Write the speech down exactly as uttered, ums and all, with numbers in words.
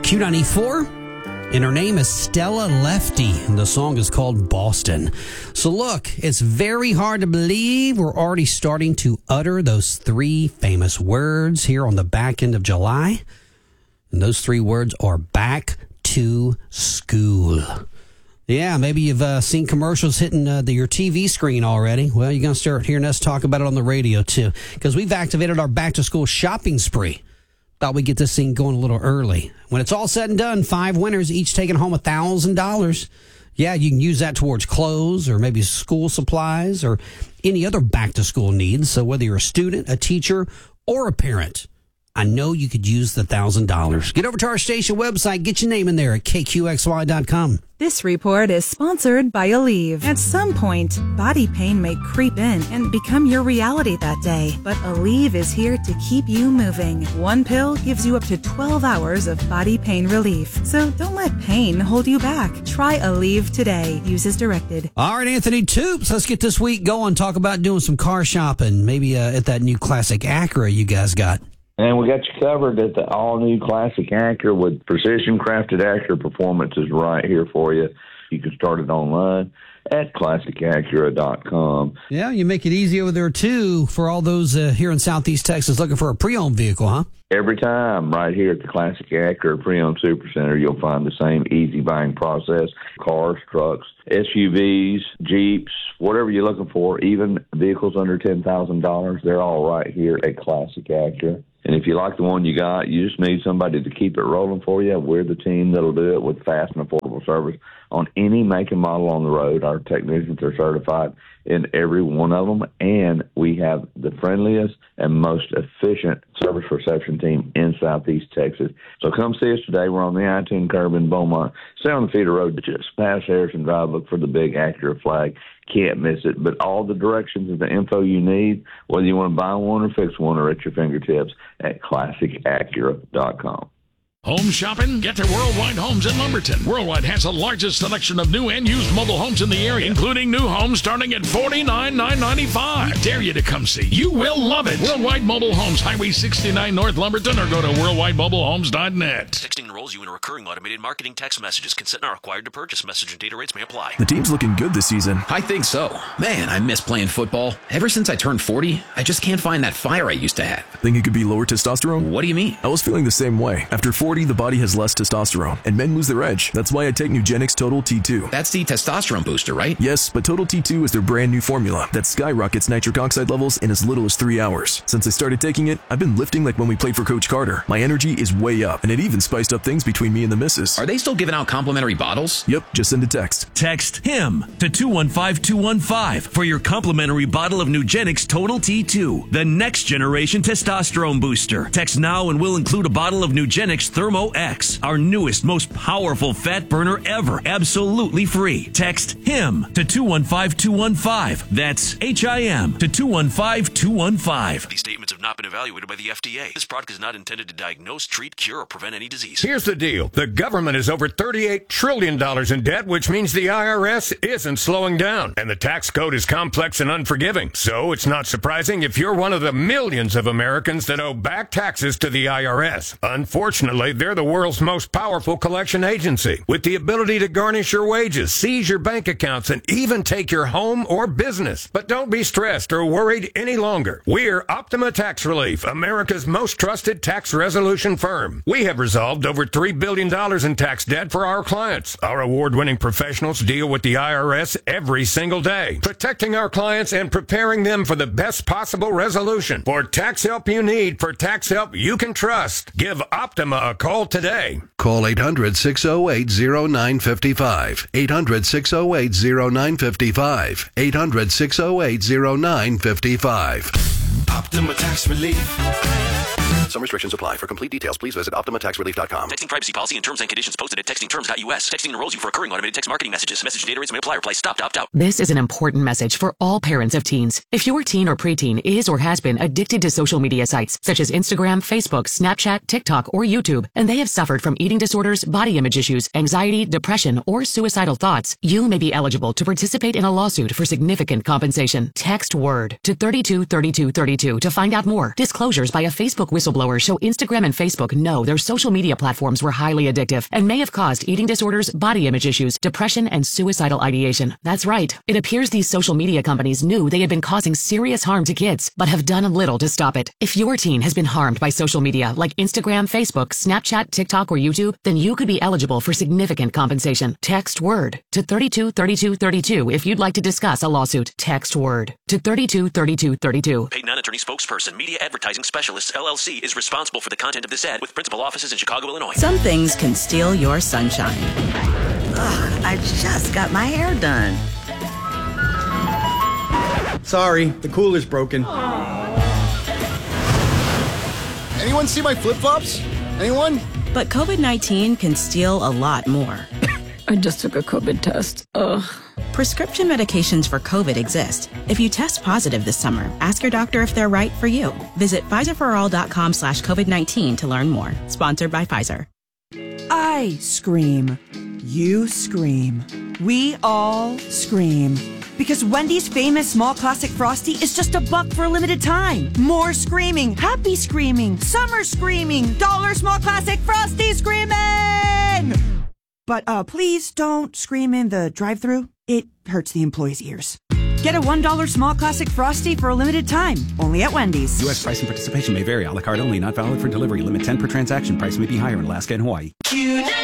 Q ninety-four, and her name is Stella Lefty, and the song is called Boston. So look, it's very hard to believe we're already starting to utter those three famous words here on the back end of July. And those three words are back to school. Yeah, maybe you've uh, seen commercials hitting uh, the, your T V screen already. Well, you're going to start hearing us talk about it on the radio, too, because we've activated our back-to-school shopping spree. Thought we'd get this thing going a little early. When it's all said and done, five winners, each taking home one thousand dollars. Yeah, you can use that towards clothes or maybe school supplies or any other back-to-school needs. So whether you're a student, a teacher, or a parent, I know you could use the one thousand dollars. Get over to our station website. Get your name in there at K Q X Y dot com. This report is sponsored by Aleve. At some point, body pain may creep in and become your reality that day. But Aleve is here to keep you moving. One pill gives you up to twelve hours of body pain relief. So don't let pain hold you back. Try Aleve today. Use as directed. All right, Anthony Toops, let's get this week going. Talk about doing some car shopping. Maybe uh, at that new classic Acura you guys got. And we got you covered at the all-new Classic Acura with precision-crafted Acura performance is right here for you. You can start it online at classic acura dot com. Yeah, you make it easy over there, too, for all those uh, here in Southeast Texas looking for a pre-owned vehicle, huh? Every time right here at the Classic Acura Pre-Owned Supercenter, you'll find the same easy buying process. Cars, trucks, S U Vs, Jeeps, whatever you're looking for, even vehicles under ten thousand dollars, they're all right here at Classic Acura. And if you like the one you got, you just need somebody to keep it rolling for you. We're the team that'll do it with fast and affordable service on any make and model on the road. Our technicians are certified in every one of them, and we have the friendliest and most efficient service reception team in Southeast Texas. So come see us today. We're on the I ten curb in Beaumont, seven feet of road, just past Harrison Drive. Look for the big Acura flag. Can't miss it. But all the directions and the info you need, whether you want to buy one or fix one, are at your fingertips at classic acura dot com. Home shopping? Get to Worldwide Homes in Lumberton. Worldwide has the largest selection of new and used mobile homes in the area, including new homes starting at forty-nine thousand nine hundred ninety-five dollars. I dare you to come see. You will love it. Worldwide Mobile Homes, Highway sixty-nine North Lumberton, or go to worldwide mobile homes dot net. Texting enrolls you in a recurring automated marketing text messages. Consent not required to purchase. Message and data rates may apply. The team's looking good this season. I think so. Man, I miss playing football. Ever since I turned forty, I just can't find that fire I used to have. Think it could be lower testosterone? What do you mean? I was feeling the same way. After forty, the body has less testosterone, and men lose their edge. That's why I take Nugenix Total T two. That's the testosterone booster, right? Yes, but Total T two is their brand new formula that skyrockets nitric oxide levels in as little as three hours. Since I started taking it, I've been lifting like when we played for Coach Carter. My energy is way up, and it even spiced up things between me and the missus. Are they still giving out complimentary bottles? Yep, just send a text. Text HIM to two one five two one five for your complimentary bottle of Nugenix Total T two, the next generation testosterone booster. Text now and we'll include a bottle of Nugenix Thermo X, our newest, most powerful fat burner ever, absolutely free. Text HIM to two one five two one five. That's H I M to two one five two one five. These statements have not been evaluated by the F D A. This product is not intended to diagnose, treat, cure, or prevent any disease. Here's the deal. The government is over thirty-eight trillion dollars in debt, which means the I R S isn't slowing down. And the tax code is complex and unforgiving. So it's not surprising if you're one of the millions of Americans that owe back taxes to the I R S. Unfortunately, they're the world's most powerful collection agency, with the ability to garnish your wages, seize your bank accounts, and even take your home or business. But don't be stressed or worried any longer. We're Optima Tax Relief, America's most trusted tax resolution firm. We have resolved over three billion dollars in tax debt for our clients. Our award-winning professionals deal with the I R S every single day, protecting our clients and preparing them for the best possible resolution. For tax help you need, for tax help you can trust, give Optima a call today. Call eight hundred, six oh eight, oh nine five five. eight hundred, six oh eight, oh nine five five. eight hundred, six oh eight, oh nine five five. Optima Tax Relief. Some restrictions apply. For complete details, please visit optima tax relief dot com. Texting privacy policy and terms and conditions posted at texting terms dot U S. Texting enrolls you for recurring automated text marketing messages. Message and data rates may apply. Reply stop, opt out. This is an important message for all parents of teens. If your teen or preteen is or has been addicted to social media sites such as Instagram, Facebook, Snapchat, TikTok, or YouTube, and they have suffered from eating disorders, body image issues, anxiety, depression, or suicidal thoughts, you may be eligible to participate in a lawsuit for significant compensation. Text WORD to thirty-two thirty-two thirty-two to find out more. Disclosures by a Facebook whistleblower whistleblowers show Instagram and Facebook know their social media platforms were highly addictive and may have caused eating disorders, body image issues, depression, and suicidal ideation. That's right. It appears these social media companies knew they had been causing serious harm to kids, but have done little to stop it. If your teen has been harmed by social media like Instagram, Facebook, Snapchat, TikTok, or YouTube, then you could be eligible for significant compensation. Text WORD to thirty-two thirty-two thirty-two if you'd like to discuss a lawsuit. Text WORD to thirty-two thirty-two thirty-two. Paid non-attorney spokesperson, Media Advertising Specialists, L L C, is responsible for the content of this ad with principal offices in Chicago, Illinois. Some things can steal your sunshine. Ugh, I just got my hair done. Sorry, the cooler's broken. Anyone see my flip-flops? Anyone? But COVID nineteen can steal a lot more. I just took a COVID test. Ugh. Prescription medications for COVID exist. If you test positive this summer, ask your doctor if they're right for you. Visit Pfizerforall.com slash COVID-19 to learn more. Sponsored by Pfizer. I scream. You scream. We all scream. Because Wendy's famous small classic Frosty is just a buck for a limited time. More screaming, happy screaming, summer screaming, dollar small classic Frosty screaming! But uh, please don't scream in the drive-thru. It hurts the employees' ears. Get a one dollar small classic Frosty for a limited time, only at Wendy's. U S price and participation may vary. A la carte only, not valid for delivery. Limit ten per transaction. Price may be higher in Alaska and Hawaii.